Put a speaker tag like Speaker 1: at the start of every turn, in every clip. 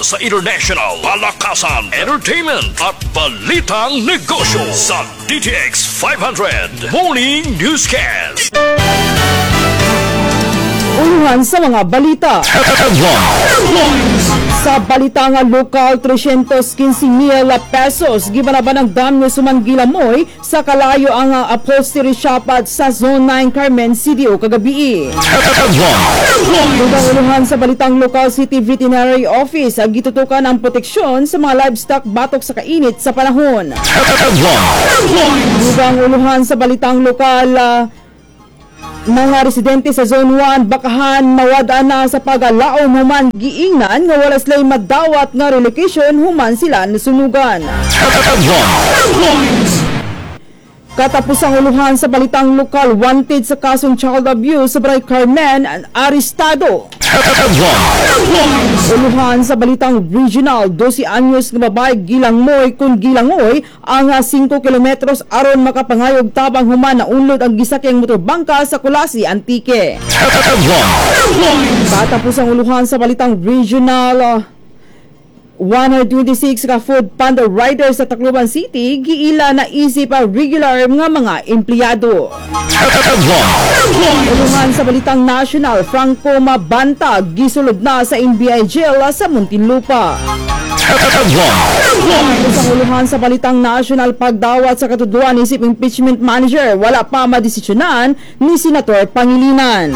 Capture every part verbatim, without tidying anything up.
Speaker 1: sa international, palakasan, entertainment at balitang negosyo sa D T X five hundred Morning Newscast.
Speaker 2: Unuhan sa mga balita. Sa balita nga lokal, three hundred fifteen mil pesos gibanaban ng damyo sumanggilamoy sa kalayo ang uh, upholstery shop at sa Zone nine Carmen City o kagabi. Unuhan sa balitang local city veterinary office ang gitutukan ang proteksyon sa mga livestock batok sa kainit sa panahon. Unuhan sa balitang lokal, uh, mga residente sa Zone one bakahan mawada na sa pagalaom human giingnan nga wala sila'y madawat nga relocation human sila nasunugan. Katapos ang uluhan sa balitang lokal, wanted sa kasong child abuse sa Barangay Carmen arestado. Uluhan sa balitang regional, twelve anyos nga babae gilangmoy kung gilangoy ang five kilometros aron makapangayog tabang human na unlod ang gisakyang motorbangka sa Kulasi, Antique. Katapos ang uluhan sa balitang regional, uh, one hundred twenty-six ka food panda riders sa Tacloban City giila na isip pa regular nga mga empleyado. Ulungan sa balitang national, Franco Mabanta gisulod na sa N B I jail sa Muntinlupa. Isang uluhan sa balitang national, pagdawat sa katuduan isip impeachment manager wala pa madesisyonan ni Senator Pangilinan.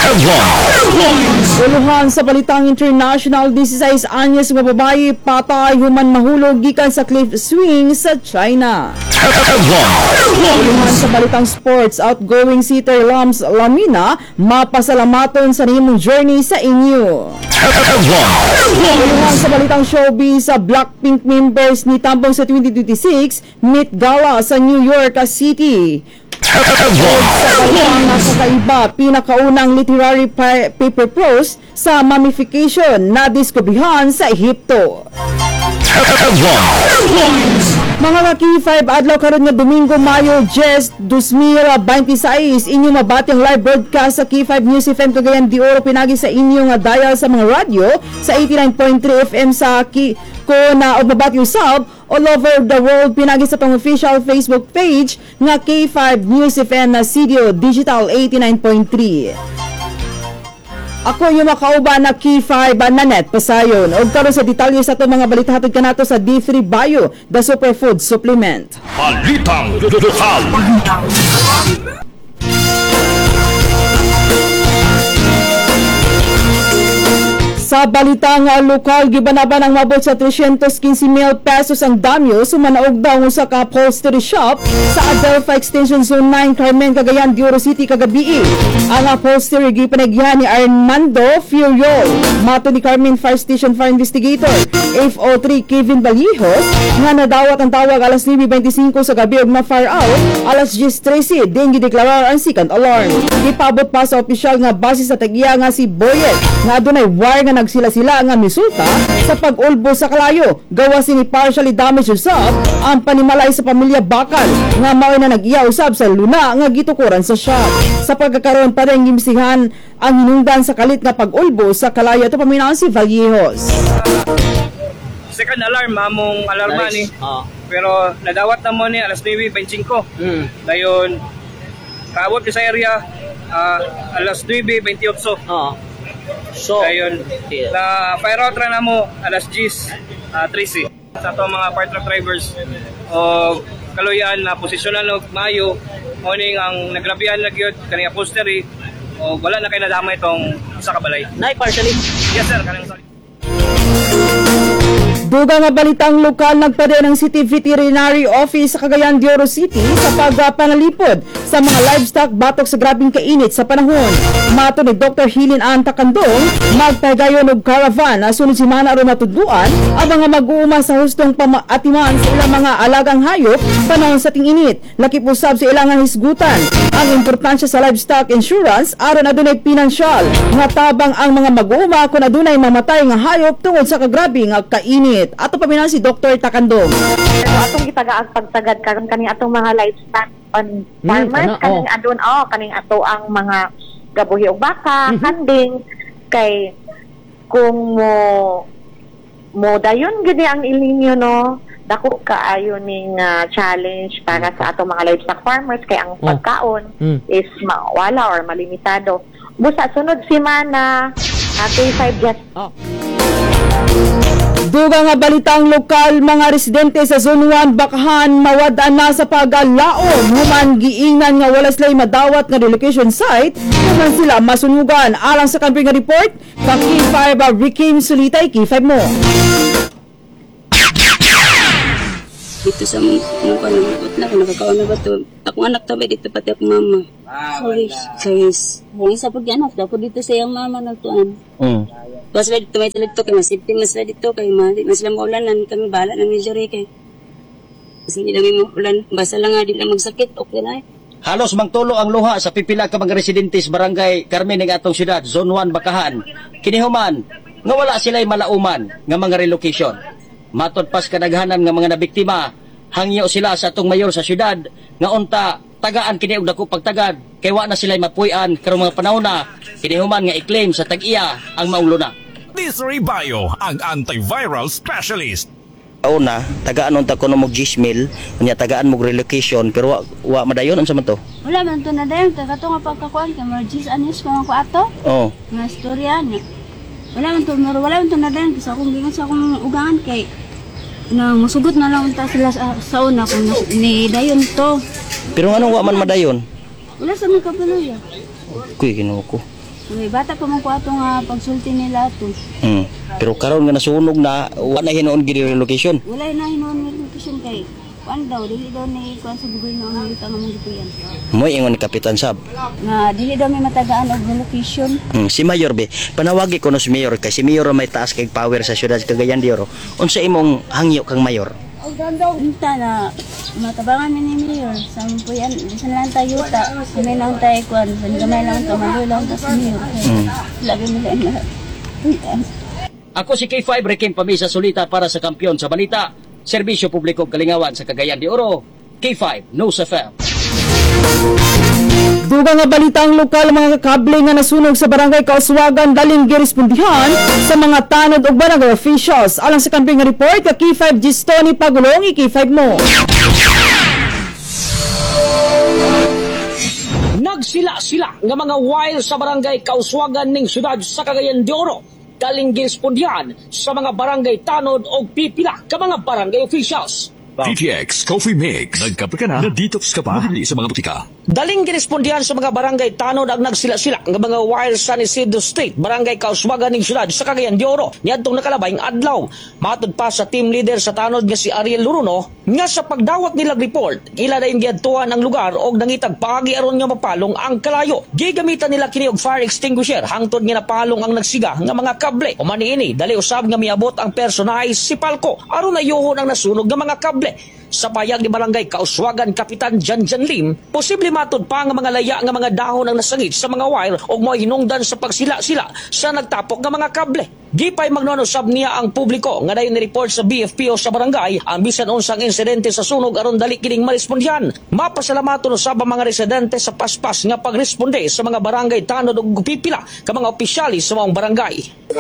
Speaker 2: Uluhan sa balitang international, sixteen anyos nga babae patay human mahulog gikan sa cliff swing sa China. Uluhan sa balitang sports, outgoing sitter Lams Lamina mapasalamaton sa nimong journey sa inyo. Uluhan sa balitang showbiz, sa Blackpink members ni tambong sa twenty twenty-six Met Gala sa New York City. Sa balitang nasa kaiba, pinakaunang literary pa- paper prose sa mummification na diskubrihan sa Ehipto. Mga K five adlaw karon nga Domingo, Mayo ten, twenty twenty-six, inyong mabati ang live broadcast sa K five News F M Cagayan de Oro pinagi sa inyong dial sa mga radio sa eighty-nine point three F M sa K ko na og mabati usab all over the world pinagi sa tong official Facebook page nga K five News F M na C D O Digital eighty-nine point three. Ako yung makauban na K five Nanet Pasayon. O karon sa detalye sa itong mga balita hatod kanato sa D three Bio, the Superfood Supplement.
Speaker 1: Balitang lokal.
Speaker 2: Sa balitang lokal, gibanaban ang mabot sa three hundred fifteen mil pesos ang damyo sumanaog daw sa ka upholstery shop sa Adelpha Extension Zone nine Carmen, Cagayan de Oro City kagabi. Ang upholstery gipanagyan ni Armando Furiol, mato ni Carmen Fire Station Fire Investigator F O three Kevin Balihos nga nadawat ang tawag alas nine twenty-five sa gabi og na fire out alas ten thirty din gideklarar ang second alarm. Ipabot pa sa opisyal nga base sa tagya nga si Boyet nga adunay wire nga nagsila-sila nga misulta sa pag-ulbo sa kalayo. Gawas ni partially damaged usab ang panimalay sa pamilya Bakal nga mao na nag-iya usab sa luna nga gitukuran sa shop. Sa pagkakaroon pa rin gimsihan ang hinungdan sa kalit nga pag-ulbo sa kalayo. Ito paminaw si Vallejos.
Speaker 3: Second alarm, among alarma ni.
Speaker 4: Nice. Oh.
Speaker 3: Pero nadawat na mo ni alas nine twenty-five.
Speaker 4: Mm.
Speaker 3: Dayon, kaabot sa area uh, alas nine twenty-eight.
Speaker 4: Oh. So,
Speaker 3: Dayon,
Speaker 4: yeah.
Speaker 3: na fire out na mo alas ten thirty. Sa ato mga fire truck drivers o kaluyan na posisyonan og maayo morning ang nagrabihan na gyud kani upholstery o wala na kay nadamay itong isa ka balay.
Speaker 4: Nay, partially.
Speaker 3: Yes sir, kanang sorry.
Speaker 2: Duga nga balitang lokal, nagpade ng City Veterinary Office sa Cagayan de Oro City sa pagpanalipod sa mga livestock batok sa grabing kainit sa panahon. Mato ni Doctor Hilin Ann Takandong, magpagayon og caravan na sunod si Mana aron matuduan ang mga mag-uuma sa hustong pamaatiman sa ilang mga alagang hayop panahon sa ting-init. Lakip usab sa ilang hisgutan ang importansya sa livestock insurance aron adunay pinansyal nga tabang ang mga mag-uuma kung adunay mamatay nga hayop tungod sa kagrabe nga kainit. Ato paminaw si Doctor Takandong.
Speaker 5: Pero atong gitagaag pagtagad karon kaning atong mga livestock on farmers,
Speaker 2: Mm, kana,
Speaker 5: kaning
Speaker 2: oh.
Speaker 5: adun oh kaning ato ang mga gabuhi og baka,
Speaker 2: Mhm.
Speaker 5: kanding kay kung mo mo dayon gani ang ilinyo no. Dako kaayo ning uh, challenge para sa ato mga livestock farmers kay ang pagkaon
Speaker 4: Mm.
Speaker 5: is mawala or malimitado. Busa sunod semana uh, K five just
Speaker 2: Duga nga balitang lokal, mga residente sa Zone one Bakahan mawadaan na sa pag-alaom human giingnan nga wala sila madawat nga relocation site human sila masunugan. Alang sa kamping nga report kang K five Rikim Sulitay, K five mo.
Speaker 6: Dito sa mga panangkot na, nakakaon na ba ito? Akong anak to, dito pati akong mama. Saris. Saris. Buong sa pag-anak, dapat dito sa iyang mama nagtuan.
Speaker 4: Mm.
Speaker 6: Basta sila dito, may talagto kay masipin, mas sila dito kay mali, mas sila maulanan, kami bala ng misery kay. Kasi hindi namin maulan, basta lang nga, di lang magsakit, okay na eh.
Speaker 4: Halos mangtulo ang luha sa pipila ka mga residente sa barangay Carmen ng atong siyudad, Zone one Bakahan. Kinihuman, nga wala sila'y malauman nga mga relocation. Matod pas kadaghanan nga mga nabiktima, hangyo sila sa atong mayor sa siyudad nga unta tagaan kini og dako pagtagad kay wa na sila mapuy-an karong mga panahon na kinihuman nga i-claim sa tag-iya ang maong luna.
Speaker 1: Desiree Bayo, ang antiviral specialist.
Speaker 4: Una, tagaan unta kuno mo gismil, unya tagaan mo relocation pero wa, wa madayon unsa man to?
Speaker 6: Wala man to na dayon, kakato nga pagkakuan, kay Margis Anis, mga ko ato,
Speaker 4: Oh.
Speaker 6: nga storya niya. Wala man to, wala man to na dayon, kasi akong gingan sa akong ugangan kay na musugot na lang unta sila sa, sa una kung nas, ni dayon to.
Speaker 4: Pero anong wa man madayon?
Speaker 6: Wala sa mga kapaluya.
Speaker 4: Kuy Ginoo ko.
Speaker 6: May bata pa man ko ato nga pagsulti nila to.
Speaker 4: Hmm. Pero karon nga nasunog na wa na hinuon gid relocation.
Speaker 6: Wala na hinuon ng location kay kuan daw, dili daw ni kuan sa gobyerno ang mga nga mga yan.
Speaker 4: Moy ingon ni Kapitan Sab.
Speaker 6: Nga dili daw may matagaan og relocation.
Speaker 4: Hmm, si Mayor be, panawagi ko no si Mayor kay si Mayor may taas kay power sa siyudad Cagayan de Oro. Unsa imong hangyo kang Mayor?
Speaker 6: Unta na matabangan mi ni Mayor sa puyan, bisan lang tayo ta. May lang tayo kuan, san gamay lang to, maloy lang ta sa Mayor. Lagi nila lahat.
Speaker 4: Ako si K five Rikim Pamisa Sulita para sa Kampiyon sa Balita, Serbisyo Publiko Kalingawan sa Cagayan de Oro. K five News F M.
Speaker 2: Duga nga balitang lokal, mga kakable nga nasunog sa barangay Kauswagan daling girespondihan sa mga tanod ug barangay officials. Alang sa kamping nga report ka K five Gistoni Pagulong, K five mo.
Speaker 7: Nagsila-sila nga mga wire sa barangay Kauswagan ning siyudad sa Cagayan de Oro daling girespondihan sa mga barangay tanod o pipila ka mga barangay officials.
Speaker 1: D T X Coffee Mix. Nagkape ka na? Na-detox ka pa? Mabili sa mga butika.
Speaker 7: Daling girespondihan sa mga barangay tanod ang nagsila-sila nga mga wire sa Isidro Street, barangay Kauswagan ning siyudad sa Cagayan de Oro niadtong nakalabayng adlaw. Matod pa sa team leader sa tanod nga si Ariel Luruno nga sa pagdawat nilang report, ila dayon giadtuan ang lugar og nangitag paagi aron nga mapalong ang kalayo. Gigamitan nila kini og fire extinguisher hangtod nga napalong ang nagsiga nga mga kable. O maniini dali usab nga miabot ang personahe si Palco aron ayuhon ang nasunog nga mga kable. Sa payag ni Barangay Kauswagan Kapitan Janjan Lim, posible matod pa nga mga laya nga mga dahon ang nasangit sa mga wire o mo hinungdan sa pagsila-sila sa nagtapok nga mga kable. Gipay magnonosab niya ang publiko nga dayon ni-report sa B F P O sa barangay ang bisan unsang insidente sa sunog aron dali kining marespondyan. Mapasalamaton usab ang mga residente sa paspas nga pagresponde sa mga barangay tanod ug pipila ka mga opisyalis sa mga barangay.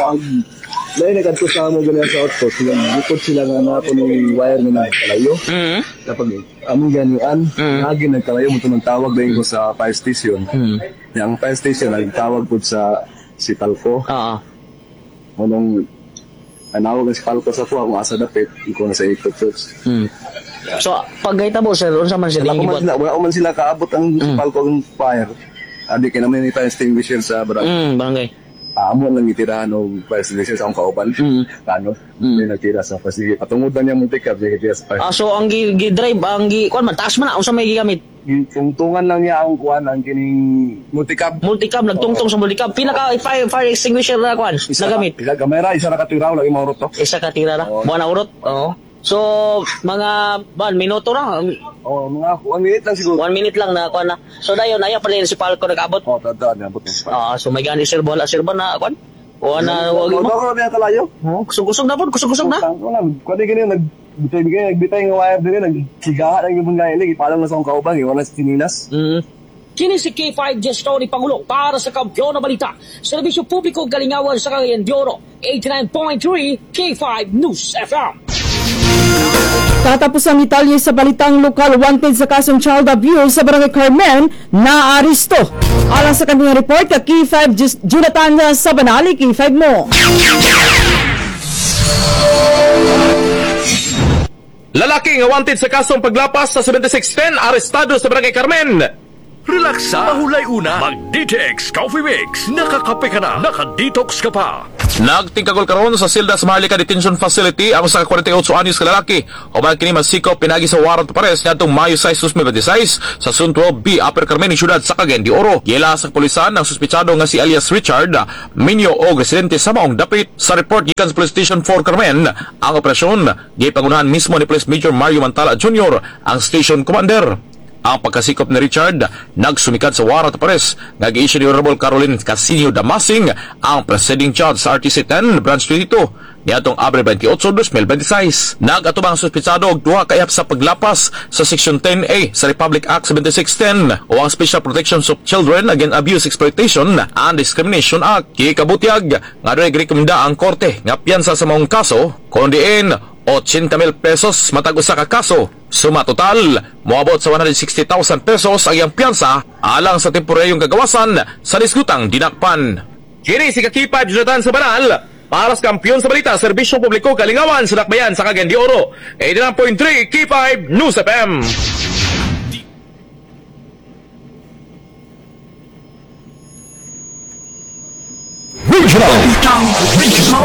Speaker 8: Dahil nagkanto sa mo ganyan sa outpost, sila bukod sila nga na po ng wire nga nagkalayo.
Speaker 7: Mm.
Speaker 8: Kapag among ganyan, mm. naging nagkalayo mo ito ng tawag dahil ko sa fire station. Mm. Yung fire station, nagtawag po sa si Talco.
Speaker 7: Oo.
Speaker 8: Munong anawag ang si Talco sa po, akong asa dapit, ikaw na sa Eco Church.
Speaker 7: Mm. So, pagkita mo, sir, unsa man sila
Speaker 8: Wala man sila, wala man sila kaabot ang mm. Talco ang fire. Adi ka naman yung fire extinguisher sa barangay.
Speaker 7: Mm, barangay.
Speaker 8: Amo lang itirahan o fire extinguisher sa akong kauban.
Speaker 7: Mm.
Speaker 8: Kano? Mm. May nagtira sa pasige. Patungudan niya mong tikap, may nagtira sa fire.
Speaker 7: Ah, so ang gi-drive, ang gi, kuan man, taas man na, unsa may gigamit?
Speaker 8: Tungtungan lang niya ang kuan ang kining multicab.
Speaker 7: Multicab, nagtungtong sa multicab. Pinaka fire, fire extinguisher na kuan, nagamit.
Speaker 8: Isa kamera, isa na katiraw lang imong to.
Speaker 7: Isa ka tira na,
Speaker 8: Oo.
Speaker 7: buwan na urot. Oo. So, mga, ban, minuto na,
Speaker 8: Oh, mga one minute lang siguro.
Speaker 7: one minute lang na kuan na. So, dayon, naya pala yun si Palco nag-abot.
Speaker 8: Oh, tanda na abot ng fire.
Speaker 7: Ah, so may gani sir, wala sir ba na kuan? O na, wag mo.
Speaker 8: Mo ko na kalayo.
Speaker 7: Oh, kusog-kusog na po, kusog-kusog na.
Speaker 8: Wala, kundi gani nag bitay bigay nagbitay nga wire din nagsigaha lang yung mga ilig ipalang na sa akong kauban, wala sa tinilas.
Speaker 7: Mm. Kini si K five Gesto ni Pangulo para sa Kampiyon na Balita. Serbisyo Publiko Galingawan sa Cagayan de Oro. eighty-nine point three K five News F M.
Speaker 2: Katapos ang Italya sa balitang lokal, wanted sa kasong child abuse sa Barangay Carmen na aristo. Alang sa kanyang report, ka K five Jonathan Sabanali, K five mo.
Speaker 9: Lalaki nga wanted sa kasong paglapas sa seventy-six ten, arestado sa Barangay Carmen.
Speaker 1: Relaksa, mahulay una, mag-D T X Coffee Mix. Nakakape ka na, naka-detox ka pa.
Speaker 9: Nagtingkagol karon sa silda sa Maharlika Detention Facility ang usa ka forty-eight anyos ka lalaki. Human kini masikop pinagi sa warrant of arrest niadtong Mayo six, twenty twenty-six sa Zone twelve B Upper Carmen, siyudad sa Cagayan de Oro. Gila sa pulisan ang suspitsado nga si alias Richard Minyo o residente sa maong dapit. Sa report gikan sa Police Station four Carmen, ang operasyon gipangunahan mismo ni Police Major Mario Mantala Junior, ang station commander. Ang pagkasikop ni Richard nagsumikad sa warrant of arrest nga gi-issue ni Honorable Caroline Casinio Damasing, ang presiding judge sa R T C ten Branch twenty-two niadtong Abril twenty-eight, twenty twenty-six. Nag-atubang suspitsado og duha kayap sa paglapas sa Section ten A sa Republic Act seventy-six ten o ang Special Protections of Children Against Abuse, Exploitation and Discrimination Act. Kikabutyag nga do'y rekomenda ang korte nga piyansa sa maong kaso kundiin eighty mil pesos matag usa ka kaso. Suma total moabot sa one hundred sixty thousand pesos ang iyang piyansa alang sa temporaryong kagawasan sa diskutang dinakpan. Kini si K five Jonathan Sabanal para sa Kampiyon sa Balita, Serbisyo Publiko Kalingawan sa Dakbayan sa Cagayan de Oro. eighty-nine point three K five News F M.
Speaker 1: Regional. Regional.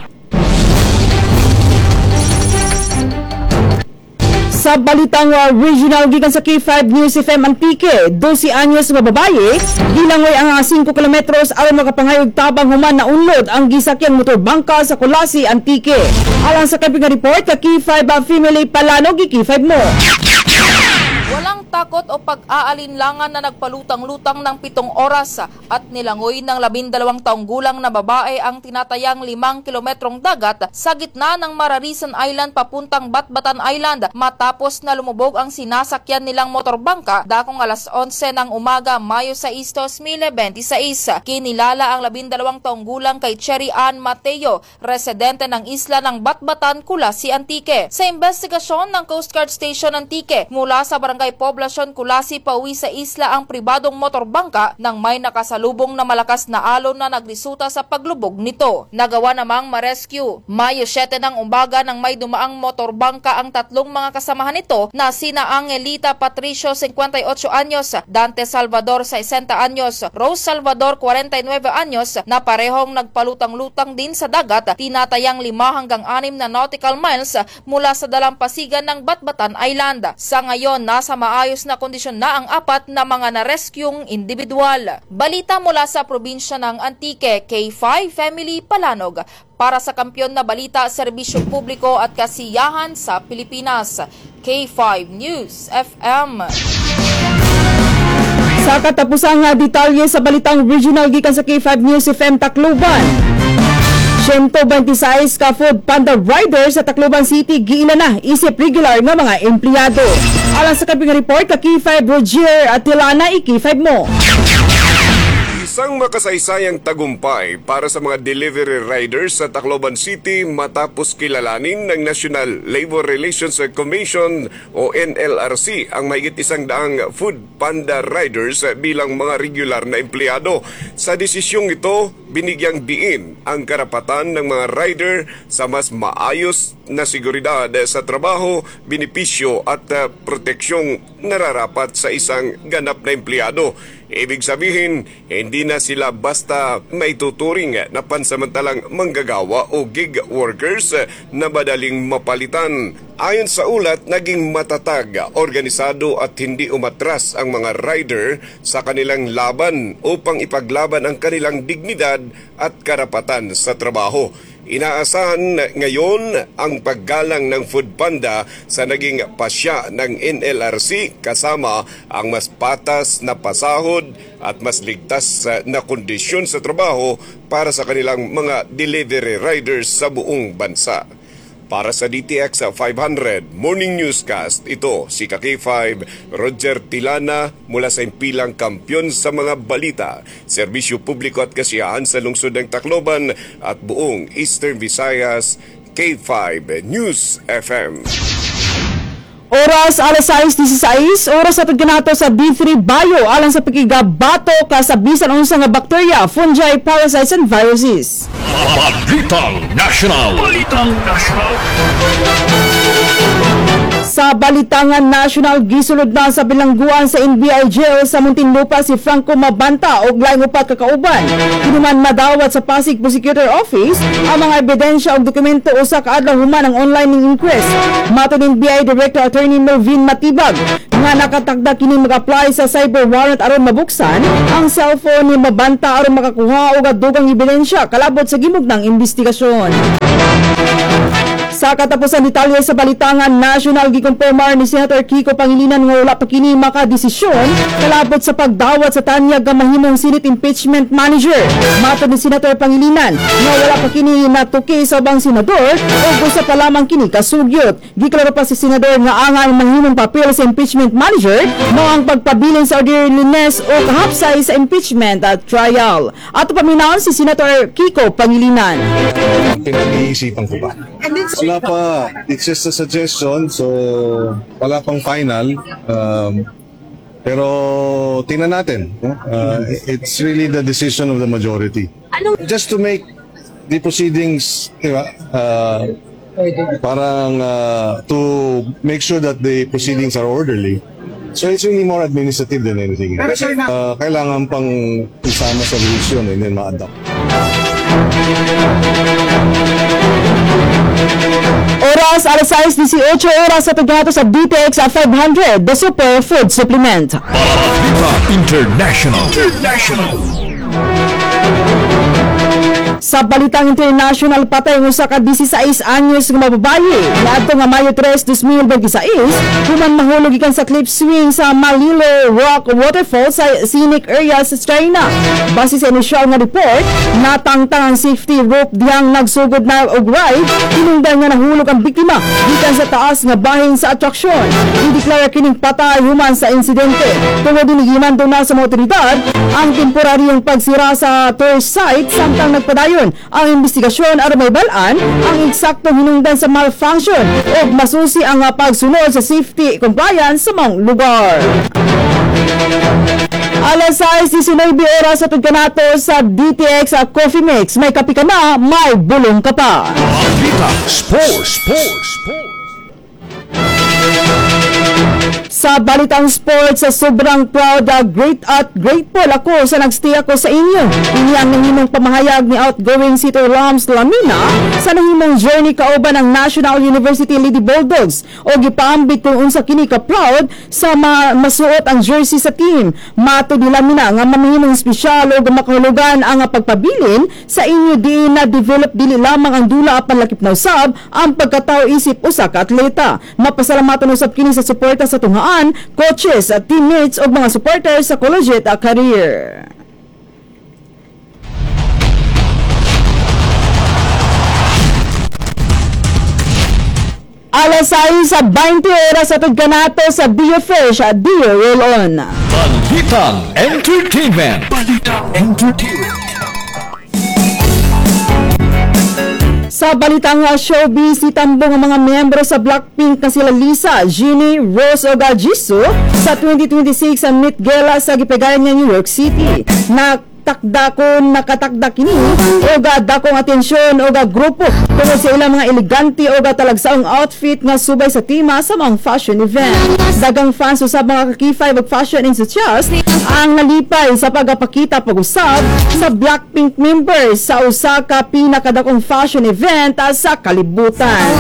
Speaker 2: Sa balitang uh, regional gikan sa K five News F M Antique, twelve anyos nga babaye gilangoy ang five kilometros aron makapangayog tabang human na unlod ang gisakyang motorbangka sa Colasi, Antique. Alang sa kaping report, ka K five uh, female palanog K five mo.
Speaker 10: Walang takot o pag-aalinlangan na nagpalutang-lutang ng pitong oras at nilangoy ng labindalawang taong gulang na babae ang tinatayang limang kilometrong dagat sa gitna ng Mararisan Island papuntang Batbatan Island matapos na lumubog ang sinasakyan nilang motorbangka dakong alas onse ng umaga, Mayo six, twenty twenty-six. Kinilala ang labindalawang taong gulang kay Cherry Ann Mateo, residente ng isla ng Batbatan, Colasi, Antique. Sa investigasyon ng Coast Guard Station Antique, mula sa Barangay Poblasyon Colasi pauwi sa isla ang pribadong motorbangka nang may nakasalubong na malakas na alon na nagresulta sa paglubog nito. Nagawa namang ma-rescue. Mayo seven ng umaga nang may dumaang motorbangka ang tatlong mga kasamahan nito na sina Angelita Patricio, fifty-eight anyos, Dante Salvador, sixty anyos, Rose Salvador, forty-nine anyos, na parehong nagpalutang-lutang din sa dagat, tinatayang lima hanggang anim na nautical miles mula sa dalampasigan ng Batbatan Island. Sa ngayon, nasa maayos na kondisyon na ang apat na mga na-rescueng individual. Balita mula sa probinsya ng Antique, K five Family Palanog. Para sa Kampiyon na Balita, Serbisyo Publiko at Kasiyahan sa Pilipinas, K five News F M.
Speaker 2: Sa katapusang uh, detalye sa balitang regional gikan sa K five News F M Tacloban, one twenty-six ka Food Panda Rider sa Tacloban City giila na isip regular nga mga empleyado. Alang sa kaping report, ka K five Roger at Tilana, K five mo.
Speaker 11: Isang makasaysayang tagumpay para sa mga delivery riders sa Tacloban City matapos kilalanin ng National Labor Relations Commission o N L R C ang mahigit isang daang Food Panda Riders bilang mga regular na empleyado. Sa desisyong ito, binigyang diin ang karapatan ng mga rider sa mas maayos na seguridad sa trabaho, benepisyo at uh, proteksyong nararapat sa isang ganap na empleyado. Ibig sabihin, hindi na sila basta maituturing na pansamantalang manggagawa o gig workers na madaling mapalitan. Ayon sa ulat, naging matatag, organisado at hindi umatras ang mga rider sa kanilang laban upang ipaglaban ang kanilang dignidad at karapatan sa trabaho. Inaasahan ngayon ang paggalang ng Food Panda sa naging pasya ng N L R C kasama ang mas patas na pasahod at mas ligtas na kondisyon sa trabaho para sa kanilang mga delivery riders sa buong bansa. Para sa D T X five hundred Morning Newscast, ito si K five Roger Tilana mula sa impilang kampyon sa mga balita, serbisyo publiko at kasiyahan sa lungsod ng Tacloban at buong Eastern Visayas, K five News F M.
Speaker 2: Oras alas sais dieciséis, oras sa pagkanato sa B three Bio alang sa pakigabato ka sa bisan unsa nga bakterya, fungi, parasites and viruses.
Speaker 1: Balitang National. Balitang National.
Speaker 2: Sa Balitangan National, gisulod na sa bilangguan sa N B I jail sa Muntinlupa si Franco Mabanta og laing upat ka kauban. Kinuman madawat sa Pasig Prosecutor Office ang mga ebidensya og dokumento usa ka adlaw human ang online ning inquest. Matud N B I Director Attorney Melvin Matibag nga nakatagda kini mag-apply sa cyber warrant aron mabuksan ang cellphone ni Mabanta aron makakuha og dugang ebidensya kalabot sa gimug ng investigasyon. Sa katapusan detalye sa Balitangan National, gikumpirmar ni Senator Kiko Pangilinan nga wala pa kini makadesisyon kalabot sa pagdawat sa tanyag nga mahimong Senate Impeachment Manager. Matod ni Senator Pangilinan nga wala pa kini natuki sa ubang senador o gusto pa lamang kini kasugyot. Giklaro pa si Senador nga angan mahimong papel sa Impeachment Manager mao ang pagpabilin sa orderliness o kahapsay sa impeachment at trial. Ato paminaon si Senator Kiko Pangilinan.
Speaker 8: Pinag-iisipan ko ba? Wala pa. It's just a suggestion. So, wala pang final. Um, pero, tingnan natin. Uh, it's really the decision of the majority. Just to make the proceedings, diba, uh, parang uh, to make sure that the proceedings are orderly. So, it's really more administrative than anything. Uh, kailangan pang isama sa revision and then ma-adopt.
Speaker 2: Oras alas sais dieciocho, oras sa pagdato sa D T X five hundred, the Super Food Supplement.
Speaker 1: Balita International. International.
Speaker 2: Sa Balitang International, patay ng usa ka disisays anyos nga mababaye niadto nga Mayo tres, two thousand twenty-six human mahulog gikan sa cliff swing sa Malilo Rock Waterfall sa scenic area sa China. Base sa inisyal nga report, natangtang ang safety rope diyang nagsugod na og ride, tinungdan nga nahulog ang biktima gikan sa taas nga bahin sa atraksyon. Ideklara kining patay human sa insidente. Tungod dinigimando na sa mga otoridad ang temporaryong pagsira sa tourist site samtang nagpadayon ang investigasyon aron may balaan ang eksaktong hinungdan sa malfunction o masusi ang pagsunod sa safety compliance sa mga lugar. Alas sais diecinueve oras sa pagkanato sa D T X sa Coffee Mix. May kape ka na, may bulong ka pa.
Speaker 1: Sports. Sports. Sports.
Speaker 2: Sa Balitang Sports, sa sobrang proud, uh, great at grateful ako sa nagstay ako sa inyo. Ini ang nahimong pamahayag ni outgoing Cito Rams Lamina sa nahimong journey kauban ng National University Lady Bulldogs o gipaambit kung unsa kini ka proud sa ma masuot ang jersey sa team. Mato di Lamina nga mamahimong espesyal o makahulugan ang pagpabilin sa inyo di na develop dili lamang ang dula apan lakip na usab ang pagkatao isip usa ka atleta. Mapasalamatan usab kini sa suporta sa tungaan, coaches at teammates o mga supporters sa collegiate career. Alas sais sa twenty oras sa pagkanato sa Dio Fresh at Dio Roll On.
Speaker 1: Balitang Entertainment. Balitang Entertainment.
Speaker 2: Sa balitang showbiz, itambong ang mga miyembro sa Blackpink na sila Lisa, Jeannie, Rose o Jisoo sa twenty twenty-six ang Met Gala sa gipegayan ng New York City. Naktakda ko nakatakda kini o dakong atensyon o grupo tungod sa ilang mga elegante o talagsaong outfit nga subay sa tema sa mga fashion event. Dagang fans usab mga ka-K five ug fashion enthusiasts ang nalipay sa pagpakita pag-usab sa Blackpink members sa usa ka pinakadakong fashion event sa kalibutan.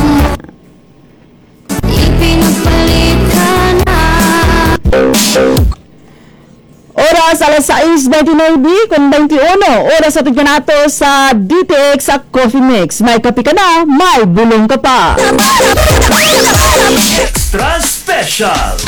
Speaker 2: Oras oras, alas sais twenty-nine kung twenty-one, oras sa tignan nato sa D T X sa Coffee Mix. May kape ka na, may bulong ka pa.
Speaker 1: Extra special.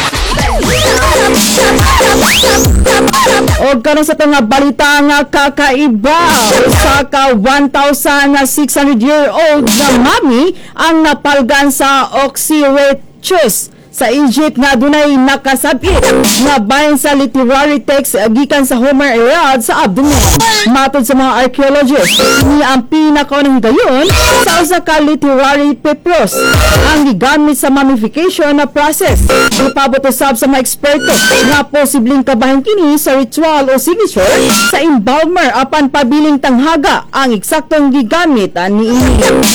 Speaker 2: O karon sa itong balita nga kakaiba, sa ka one thousand six hundred year old na mami ang napalgan sa Oxyrhynchus sa Egypt nga dunay nakasabit nga bahin sa literary text gikan sa Homer Iliad sa abdomen. Matod sa mga archaeologists, ini ang pinakaunang higayon sa usa ka literary papyrus ang gigamit sa mummification na process. Ipabot usab sa mga eksperto nga posibleng kabahin kini sa ritual o signature sa embalmer apan pabiling tanghaga ang eksaktong gigamit ani ini.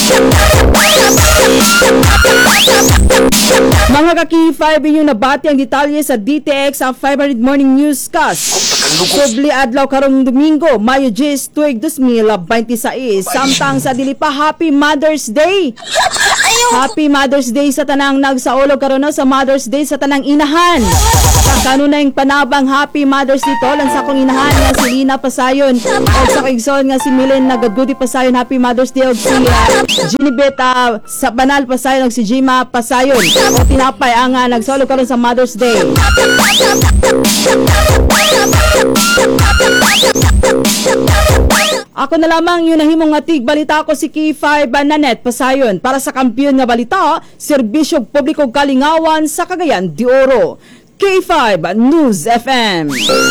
Speaker 2: Mga kaki five inyong nabati ang detalye sa D T X ang five hundred Morning Newscast. Subli adlaw karong Domingo, Mayo ten, tuig two thousand twenty-six. Samtang sa dili pa, Happy Mother's Day. Happy Mother's Day sa tanang nagsaulog karon no, sa Mother's Day sa tanang inahan. Kano na yung panabang Happy Mother's Day to lang sa akong inahan nga si Lina Pasayon o sa kaigsoon nga si Milen Nagaguti Pasayon. Happy Mother's Day og si uh, Ginibet uh, sa Banal Pasayon og si Jima Pasayon o tinapay ang uh, nagsaulog karon sa Mother's Day. Ako na lamang yun nahimong atig balita ko si K five Nanet Pasayon para sa kampiyon nga balita, serbisyo publiko kalingawan sa Cagayan de Oro. K five News F M.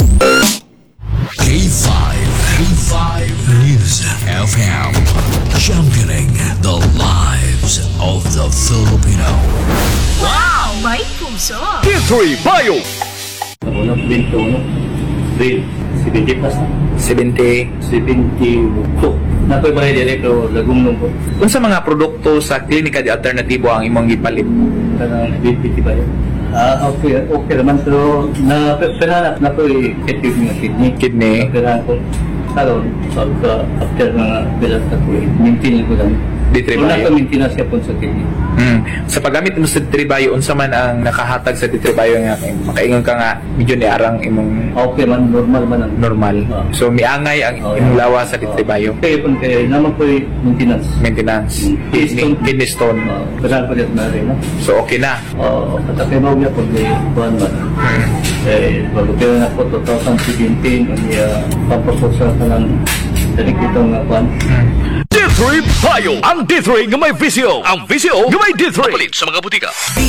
Speaker 1: K five. K five News F M. Championing the lives of the Filipino.
Speaker 12: Wow! May puso!
Speaker 1: D three Bio.
Speaker 13: Uno, twenty-one, three, seventy plus na. seventy, seventy-two. Nakoy ba direkto lagumnong ko.
Speaker 14: Kung sa mga produkto sa klinika di alternatibo ang imong gipalit?
Speaker 13: Kanang diabetes ba yun? Ah, okay, okay naman. Pero na pera na po effective ng kidney.
Speaker 14: Kidney.
Speaker 13: Pera ko. Karon, sa after na bilang sa ko, maintain ko lang.
Speaker 14: D three
Speaker 13: Bio.
Speaker 14: Bio.
Speaker 13: Wala ka maintenance siya po sa kidney.
Speaker 14: Hmm. Sa paggamit mo sa D three Bio, unsa man ang nakahatag sa D three Bio nga makaingon ka nga medyo ni arang imong
Speaker 13: okay man, normal man ang
Speaker 14: normal.
Speaker 13: Uh,
Speaker 14: so miangay ang
Speaker 13: uh,
Speaker 14: imong lawa sa D three Bio.
Speaker 13: Kaya po kaya naman po maintenance.
Speaker 14: Maintenance. Kidney, kidney stone.
Speaker 13: Uh, Kailangan pa rin na rin. No?
Speaker 14: So okay na.
Speaker 13: Uh, at ang kaibaw niya po kay Juan man.
Speaker 14: Hmm.
Speaker 13: Eh, bago kaya na po twenty seventeen ang iya pampapusal ka ng dalig itong Juan.
Speaker 14: Hmm.
Speaker 1: D three Bio. Ang D three nga may visyo. Ang visyo nga may D three. Papalit sa mga butika.